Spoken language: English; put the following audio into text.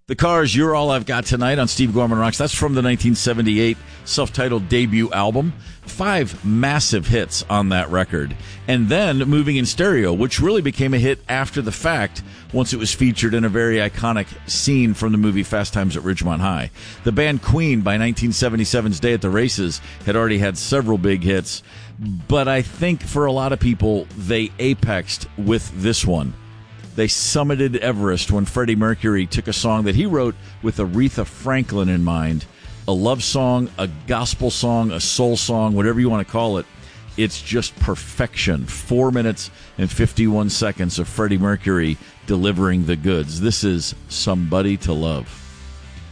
The Cars, You're All I've Got Tonight on Steve Gorman Rocks. That's from the 1978 self-titled debut album. 5 massive hits on that record. And then Moving in Stereo, which really became a hit after the fact once it was featured in a very iconic scene from the movie Fast Times at Ridgemont High. The band Queen, by 1977's Day at the Races, had already had several big hits. But I think for a lot of people, they apexed with this one. They summited Everest when Freddie Mercury took a song that he wrote with Aretha Franklin in mind. A love song, a gospel song, a soul song, whatever you want to call it. It's just perfection. 4 minutes and 51 seconds of Freddie Mercury delivering the goods. This is Somebody to Love.